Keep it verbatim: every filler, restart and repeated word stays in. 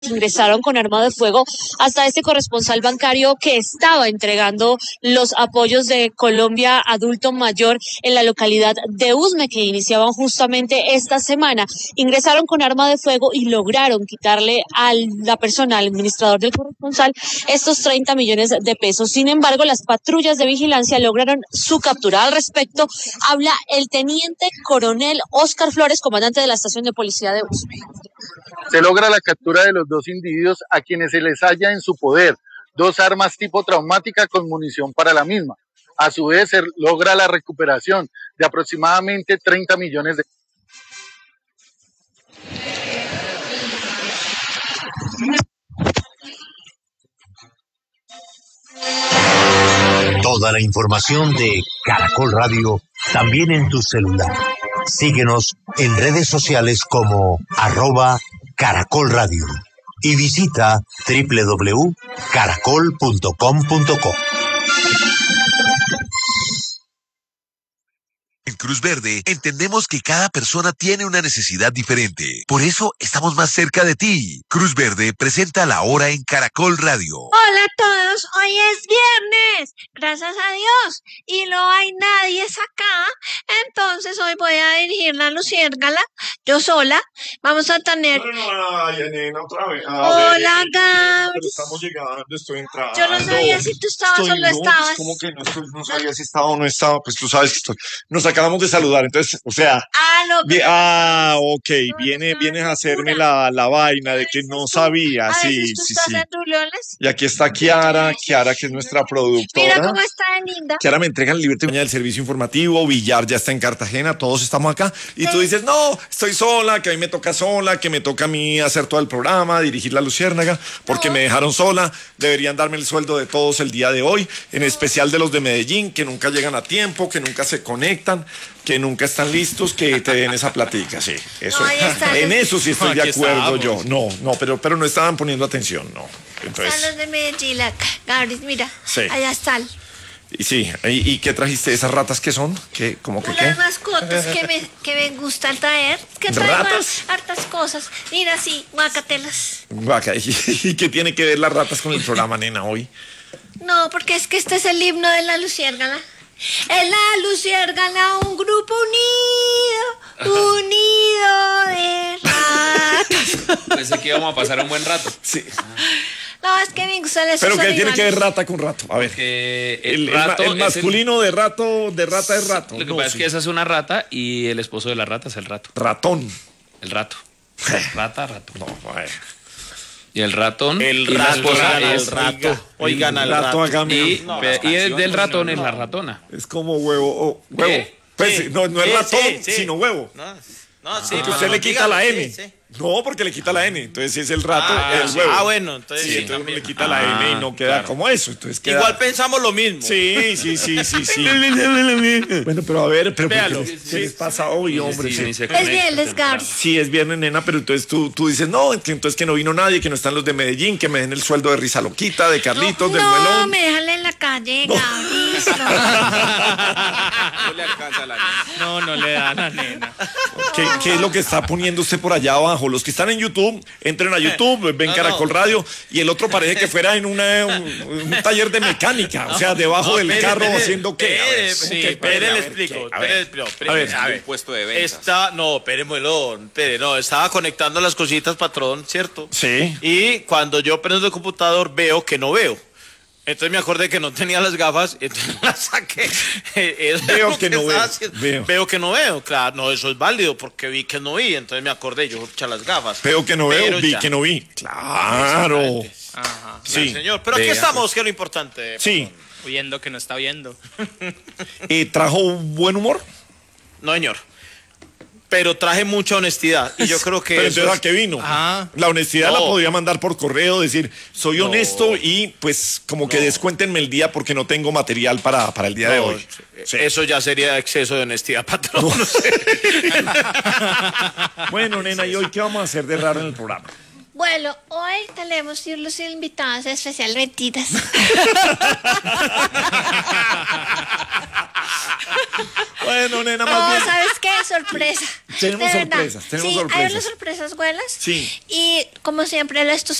ingresaron con arma de fuego hasta este corresponsal bancario que estaba entregando los apoyos de Colombia Adulto Mayor en la localidad de Usme, que iniciaban justamente esta semana. Ingresaron con arma de fuego y lograron quitarle a la persona, al administrador del corresponsal, estos treinta millones de pesos. Sin embargo, las patrullas de vigilancia lograron su captura. Al respecto, habla el teniente coronel Oscar Flores, comandante de la estación de policía de Usme. Se logra la captura de los dos individuos a quienes se les halla en su poder dos armas tipo traumática con munición para la misma. A su vez, se logra la recuperación de aproximadamente treinta millones de Toda la información de Caracol Radio también en tu celular. Síguenos en redes sociales como arroba Caracol Radio y visita doble u doble u doble u punto caracol punto com punto co. En Cruz Verde entendemos que cada persona tiene una necesidad diferente. Por eso estamos más cerca de ti. Cruz Verde presenta La Hora en Caracol Radio. Hola a todos, hoy es viernes, gracias a Dios, y no hay nadie acá, entonces hoy voy a dirigir la luciérgala, yo sola. Vamos a tener... No, no, no, ay, nena, otra vez. A Hola, ver, Gaby. Pero estamos llegando, estoy entrando. Yo no sabía si tú estabas estoy, o no no, estabas. Pues, ¿cómo que no, estoy, no sabía si estaba o no estaba? Pues tú sabes que estoy... Nos acabamos de saludar, entonces, o sea... Ah, no, vi- pero- ah, ok, No, viene, no, vienes a no, hacerme no, la, la vaina A de que veces no tú- sabía, A sí, veces tú sí, estás sí. en tus leones. Y aquí está Kiara, Kiara que es nuestra productora. Mira cómo está de linda. Que ahora me entregan el librete del servicio informativo, Villar ya está en Cartagena, todos estamos acá. Y tú dices, no, estoy sola, que a mí me toca sola, que me toca a mí hacer todo el programa, dirigir la Luciérnaga, porque No. me dejaron sola. Deberían darme el sueldo de todos el día de hoy, en especial de los de Medellín, que nunca llegan a tiempo, que nunca se conectan, que nunca están listos, que te den esa platica, sí. Eso, No, ahí está. en eso sí estoy de Aquí acuerdo estamos. yo. No, no, pero, pero no estaban poniendo atención, no. Están Entonces, los de Medellín, la- Gabriel, mira, Sí. allá están. y sí, ¿y, y qué trajiste? ¿Esas ratas qué son? ¿Qué, como que qué? Unas mascotas que me, que me gustan traer. Que traigo ¿Ratas? hartas cosas. Mira, sí, guacatelas. Vaca, ¿y, y qué tiene que ver las ratas con el programa, nena, hoy? No, porque es que este es el himno de la luciérgala. Es la luciérgala, un grupo unido, unido de ratas. Pensé que íbamos a pasar un buen rato. Sí. No, es que me gustan esos Pero ¿qué tiene que ver animales. rata con rato? A ver. Que El, el, el ma- rato el es el- masculino de rato, de rata es rato. Lo que No, pasa sí. es que esa es una rata y el esposo de la rata es el rato. Ratón. El rato. Rata, rato. No, a ver. Y el ratón. El y la rato, esposa oigan al es rato. Oigan al Rato rato. hágame. Y, No, pe- las y el del canciones, ratón no, es no. la ratona. Es como huevo. oh, huevo. ¿Qué? Pues, Sí. no, no es Sí, ratón, sí, sí. sino huevo. No, no, sí. Porque pero usted no, le quita la dígalo, N. sí, sí. No, porque le quita la N. Entonces, si es el rato, Ah, el huevo. ah, bueno, entonces Sí, sí, entonces uno también. le quita la N y no queda claro. como eso. Entonces queda... Igual pensamos lo mismo. Sí, sí, sí, sí, sí. Bueno, pero a ver, pero ¿por qué Véalo. les- ¿qué les pasa hoy, hombre? Sí, Sí. ni se Es conecta bien, les temprano. Gabriel. Sí, es viernes, nena, pero entonces tú, tú dices, no, que entonces que no vino nadie, que no están los de Medellín, que me den el sueldo de Risa Loquita, de Carlitos, no, del no, Muelón. me dejan en la calle, Gabriel. No le alcanza la nena. No, no le da a la nena. ¿Qué, qué es lo que está poniendo usted por allá abajo? Los que están en YouTube, entren a YouTube, ven No, Caracol no. Radio, y el otro parece que fuera en una, un, un taller de mecánica, o sea, debajo No, del espere, carro espere, haciendo qué. A ver, espere, ¿cómo sí, que espere, a le ver, explico. ¿qué? A Espere, ver. explico, A espere, ver, espere. a ver. Puesto de ventas. Está, no, espere, Muelón, espere, no, estaba conectando las cositas, patrón, ¿cierto? Sí. Y cuando yo prendo el computador veo que no veo. Entonces me acordé que no tenía las gafas, entonces las saqué. Eso es Veo lo que no estaba veo, haciendo. veo. Veo que no veo, claro, no, eso es válido porque vi que no vi, entonces me acordé, yo eché las gafas. Veo que no veo, Pero vi ya. que no vi. Claro. Ajá, Sí. sí, señor. Pero aquí Vea, estamos, que es lo importante. Sí. Viendo que no está viendo. Eh, ¿Trajo buen humor? No, señor. Pero traje mucha honestidad y yo creo que Pero eso entonces, es- ¿a qué vino? Ajá. La honestidad la No. podría mandar por correo, decir, soy No. honesto y pues como que No. descuéntenme el día porque no tengo material para, para el día de No, hoy. Sí. Eso ya sería exceso de honestidad, patrón. No sé. Bueno, nena, ¿y hoy qué vamos a hacer de raro en el programa? Bueno, hoy tenemos los invitados especialmente. Bueno, nena, más No, bien. ¿sabes qué? Sorpresa. Tenemos De verdad. sorpresas, tenemos sí, sorpresas. hay unas sorpresas buenas. Sí. Y como siempre, estos